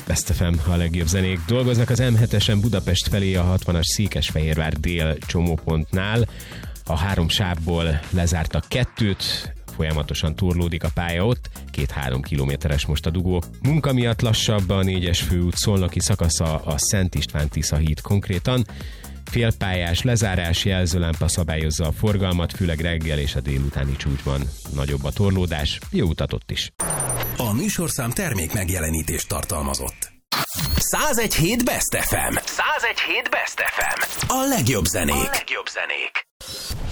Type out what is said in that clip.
Best FM, a legjobb zenék. Dolgoznak az M7-esen Budapest felé a 60-as Székesfehérvár dél csomópontnál. A 3 sávból lezártak 2-t, folyamatosan torlódik a pálya ott, 2-3 kilométeres most a dugó. Munka miatt lassabb a 4-es főút szolnoki szakasza, a Szent István-Tisza híd konkrétan. Félpályás lezárás, jelzőlámpa szabályozza a forgalmat, főleg reggel és a délutáni csúcsban nagyobb a torlódás. Jó utat ott is! A műsorszám termék megjelenítést tartalmazott. 101.7 Best FM. 101.7 Best FM. A legjobb zenék.